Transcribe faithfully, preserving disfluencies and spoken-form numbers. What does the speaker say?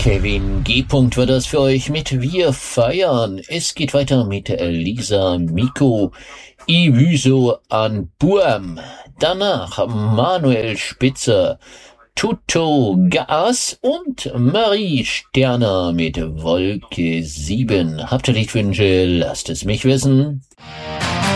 Kevin G. war das für euch mit Wir feiern. Es geht weiter mit Lisa Miko, Iwüso an Buam. Danach Manuel Spitzer, Tutto Gas und Marie Sterner mit Wolke sieben. Habt ihr Liedwünsche? Lasst es mich wissen.